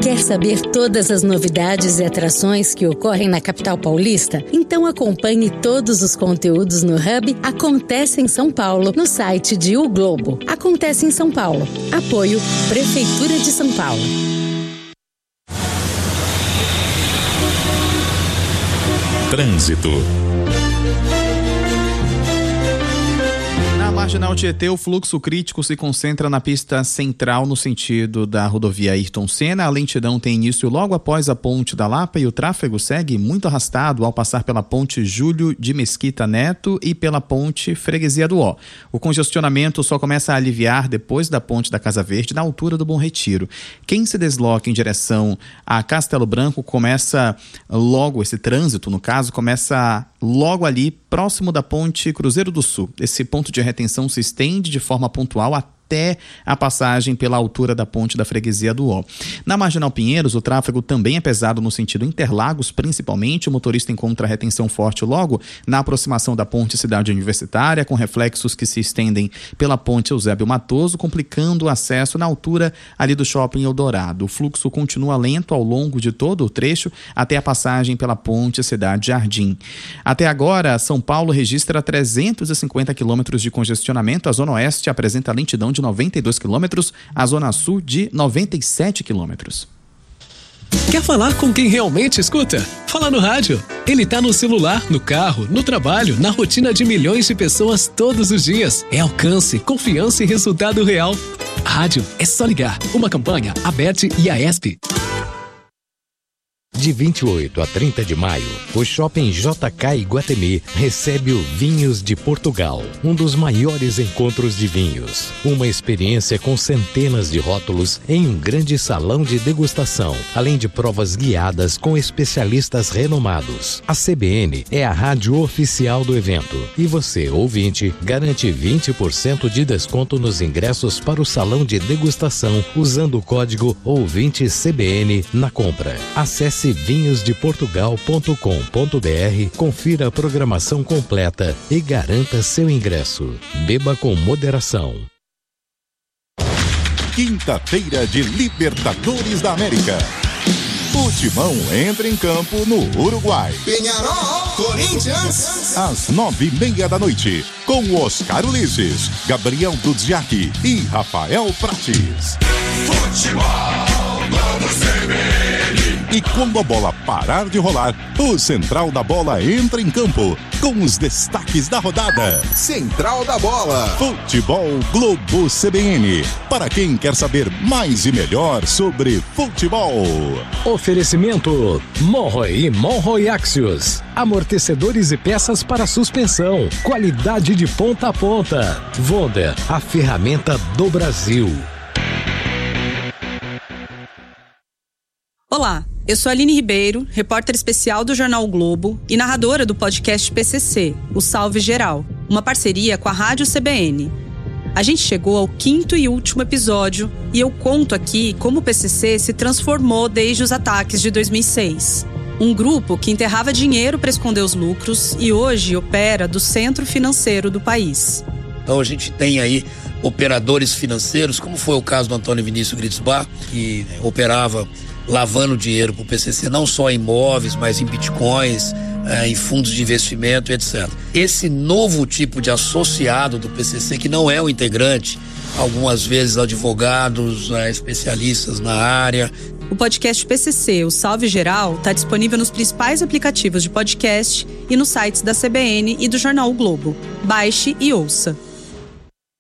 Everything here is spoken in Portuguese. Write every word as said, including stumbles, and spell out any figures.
Quer saber todas as novidades e atrações que ocorrem na capital paulista? Então acompanhe todos os conteúdos no Hub Acontece em São Paulo, no site de O Globo. Acontece em São Paulo. Apoio Prefeitura de São Paulo. Trânsito. Na Marginal Tietê, o fluxo crítico se concentra na pista central no sentido da rodovia Ayrton Senna. A lentidão tem início logo após a Ponte da Lapa e o tráfego segue muito arrastado ao passar pela Ponte Júlio de Mesquita Neto e pela Ponte Freguesia do Ó. O congestionamento só começa a aliviar depois da Ponte da Casa Verde, na altura do Bom Retiro. Quem se desloca em direção a Castelo Branco começa logo, esse trânsito no caso, começa logo ali próximo da Ponte Cruzeiro do Sul. Esse ponto de retenção se estende de forma pontual até a passagem pela altura da Ponte da Freguesia do Ó. Na Marginal Pinheiros, o tráfego também é pesado no sentido Interlagos, principalmente. O motorista encontra retenção forte logo na aproximação da Ponte Cidade Universitária, com reflexos que se estendem pela Ponte Eusébio Matoso, complicando o acesso na altura ali do Shopping Eldorado. O fluxo continua lento ao longo de todo o trecho até a passagem pela Ponte Cidade Jardim. Até agora, São Paulo registra trezentos e cinquenta quilômetros de congestionamento. A Zona Oeste apresenta lentidão de noventa e dois quilômetros, a Zona Sul de noventa e sete quilômetros. Quer falar com quem realmente escuta? Fala no rádio. Ele tá no celular, no carro, no trabalho, na rotina de milhões de pessoas todos os dias. É alcance, confiança e resultado real. Rádio é só ligar. Uma campanha, Aberte e a ESP. De vinte e oito a trinta de maio, o Shopping J K Iguatemi recebe o Vinhos de Portugal, um dos maiores encontros de vinhos. Uma experiência com centenas de rótulos em um grande salão de degustação, além de provas guiadas com especialistas renomados. A C B N é a rádio oficial do evento e você, ouvinte, garante vinte por cento de desconto nos ingressos para o salão de degustação usando o código ouvinte C B N na compra. Acesse vinhos de portugal ponto com ponto b r, confira a programação completa e garanta seu ingresso. Beba com moderação. Quinta-feira de Libertadores da América. O Timão entra em campo no Uruguai. Peñarol, Corinthians. Às nove e meia da noite, com Oscar Ulisses, Gabriel Dudziak e Rafael Prates. Futebol, vamos C B N. E quando a bola parar de rolar, o Central da Bola entra em campo com os destaques da rodada. Central da Bola. Futebol Globo C B N. Para quem quer saber mais e melhor sobre futebol. Oferecimento Monroe e Monroe Axios. Amortecedores e peças para suspensão. Qualidade de ponta a ponta. Wonder, a ferramenta do Brasil. Olá, eu sou Aline Ribeiro, repórter especial do Jornal o Globo e narradora do podcast P C C, o Salve Geral, uma parceria com a Rádio C B N. A gente chegou ao quinto e último episódio e eu conto aqui como o P C C se transformou desde os ataques de dois mil e seis. Um grupo que enterrava dinheiro para esconder os lucros e hoje opera do centro financeiro do país. Então a gente tem aí operadores financeiros, como foi o caso do Antônio Vinícius Gritzbach, que operava lavando dinheiro para o P C C, não só em imóveis, mas em bitcoins, é, em fundos de investimento, etcétera. Esse novo tipo de associado do P C C, que não é o integrante, algumas vezes advogados, é, especialistas na área. O podcast P C C, o Salve Geral, está disponível nos principais aplicativos de podcast e nos sites da C B N e do Jornal o Globo. Baixe e ouça.